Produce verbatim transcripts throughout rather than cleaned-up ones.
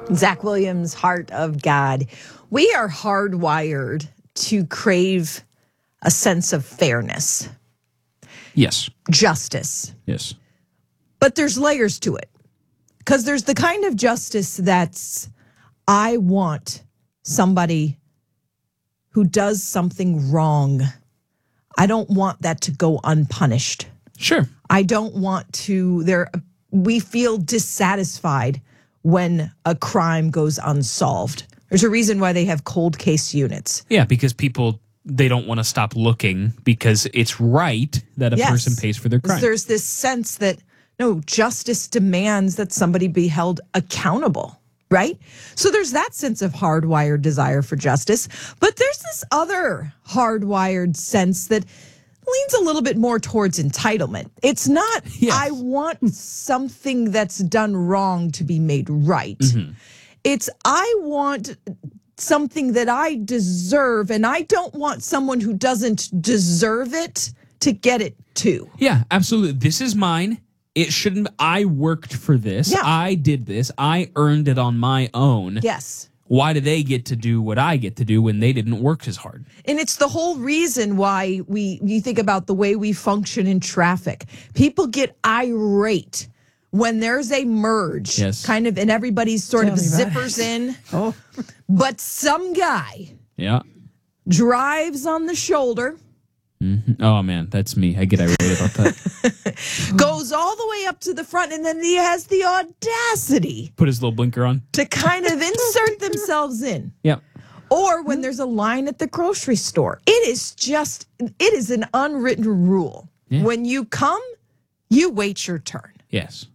Zach Williams, Heart of God. We are hardwired to crave a sense of fairness. Yes. Justice. Yes. But there's layers to it. Because there's the kind of justice that's, I want somebody who does something wrong. I don't want that to go unpunished. Sure. I don't want to, there, we feel dissatisfied when a crime goes unsolved. There's a reason why they have cold case units. Yeah, because people, they don't want to stop looking because it's right that a Yes. person pays for their crime. There's this sense that, no, justice demands that somebody be held accountable, right? So there's that sense of hardwired desire for justice. But there's this other hardwired sense that leans a little bit more towards entitlement. It's not, Yes. I want something that's done wrong to be made right. Mm-hmm. It's, I want something that I deserve, and I don't want someone who doesn't deserve it to get it too. Yeah, absolutely. This is mine. It shouldn't, I worked for this. Yeah. I did this. I earned it on my own. Yes. Why do they get to do what I get to do when they didn't work as hard? And it's the whole reason why we, you think about the way we function in traffic. People get irate when there's a merge, Yes. kind of, and everybody's sort Tell of me about zippers it. in. Oh, But some guy Yeah. drives on the shoulder, Mm-hmm. Oh, man, that's me. I get irate about that. goes all the way up to the front, and then he has the audacity Put his little blinker on. to kind of insert themselves in. Yep. Or when there's a line at the grocery store. It is just, it is an unwritten rule. Yeah. When you come, you wait your turn. Yes.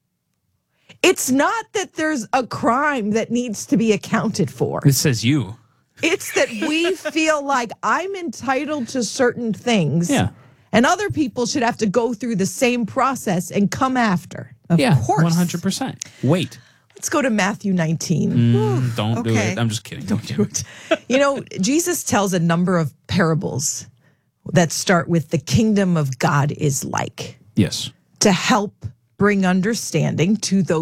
It's not that there's a crime that needs to be accounted for. It says you. It's that we feel like I'm entitled to certain things. Yeah. And other people should have to go through the same process and come after. Of yeah, course. one hundred percent. Wait. Let's go to Matthew nineteen. Mm, don't do okay. it. I'm just kidding. Don't do it. You know, Jesus tells a number of parables that start with the kingdom of God is like, Yes. to help bring understanding to those